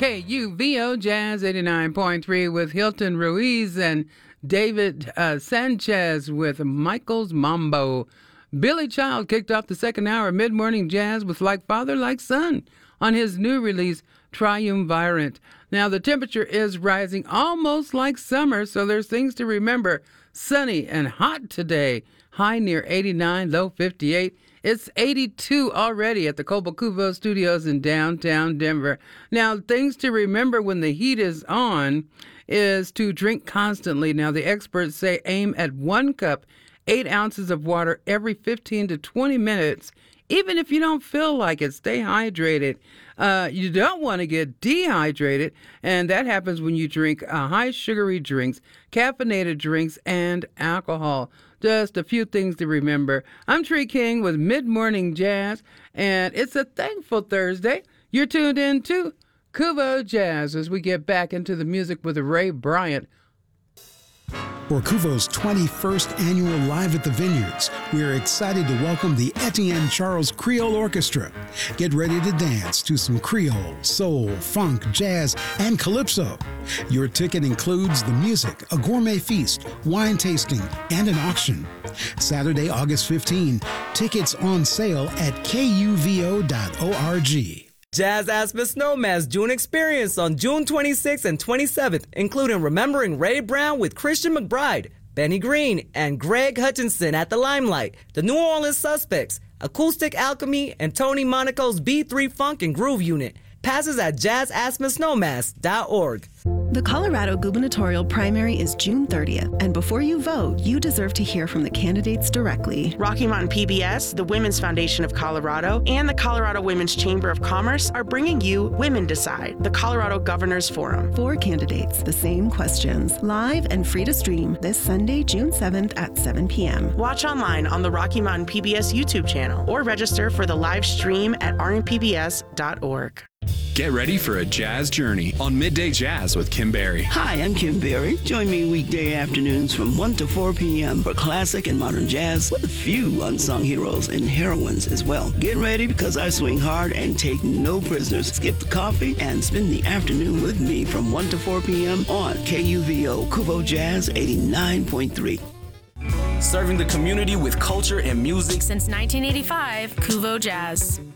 KUVO Jazz 89.3 with Hilton Ruiz and David Sanchez with Michael's Mambo. Billy Child kicked off the second hour of Mid-Morning Jazz with Like Father, Like Son on his new release, Triumvirate. Now, the temperature is rising almost like summer, so there's things to remember. Sunny and hot today. High near 89, low 58. It's 82 already at the Cobo Studios in downtown Denver. Now, things to remember when the heat is on is to drink constantly. Now, the experts say aim at 1 cup, 8 ounces of water every 15 to 20 minutes. Even if you don't feel like it, stay hydrated. You don't want to get dehydrated, and that happens when you drink high sugary drinks, caffeinated drinks, and alcohol. Just a few things to remember. I'm Tree King with Mid-Morning Jazz, and it's a thankful Thursday. You're tuned in to Kuvo Jazz as we get back into the music with Ray Bryant. For Kuvo's 21st annual Live at the Vineyards, we are excited to welcome the Etienne Charles Creole Orchestra. Get ready to dance to some Creole, soul, funk, jazz, and calypso. Your ticket includes the music, a gourmet feast, wine tasting, and an auction. Saturday, August 15, tickets on sale at kuvo.org. Jazz Aspen Snowman's June experience on June 26th and 27th, including Remembering Ray Brown with Christian McBride, Benny Green, and Greg Hutchinson at the Limelight, the New Orleans Suspects, Acoustic Alchemy, and Tony Monaco's B3 Funk and Groove Unit. Passes at jazzaspensnowmass.org. The Colorado gubernatorial primary is June 30th, and before you vote, you deserve to hear from the candidates directly. Rocky Mountain PBS, the Women's Foundation of Colorado, and the Colorado Women's Chamber of Commerce are bringing you Women Decide, the Colorado Governors Forum. 4 candidates, the same questions, live and free to stream this Sunday, June 7th at 7 p.m. Watch online on the Rocky Mountain PBS YouTube channel or register for the live stream at rmpbs.org. Get ready for a jazz journey on Midday Jazz with Kim Berry. Hi, I'm Kim Berry. Join me weekday afternoons from 1 to 4 p.m. for classic and modern jazz with a few unsung heroes and heroines as well. Get ready because I swing hard and take no prisoners. Skip the coffee and spend the afternoon with me from 1 to 4 p.m. on KUVO Kuvo Jazz 89.3. Serving the community with culture and music since 1985, Kuvo Jazz.